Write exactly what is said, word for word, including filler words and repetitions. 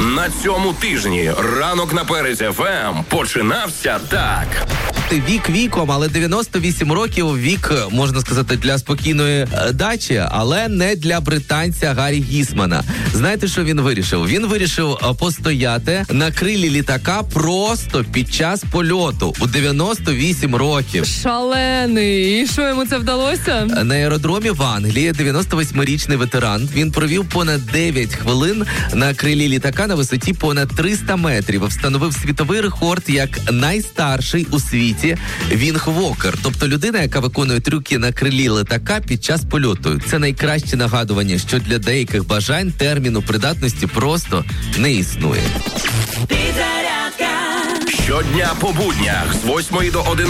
На цьому тижні ранок на Перець еф ем починався так. Вік віком, але дев'яносто вісім років вік, можна сказати, для спокійної е, дачі, але не для британця Гаррі Гісмана. Знаєте, що він вирішив? Він вирішив е, постояти на крилі літака просто під час польоту у дев'яносто вісім років. Шалений. І що, йому це вдалося? На аеродромі в Англії дев'яносто восьмирічний ветеран. Він провів понад дев'ять хвилин на крилі літака на висоті понад триста метрів. Встановив світовий рекорд як найстарший у світі Вінг Вокер, тобто людина, яка виконує трюки на крилі літака під час польоту. Це найкраще нагадування, що для деяких бажань терміну придатності просто не існує. Щодня по буднях з восьмої до одинадцятої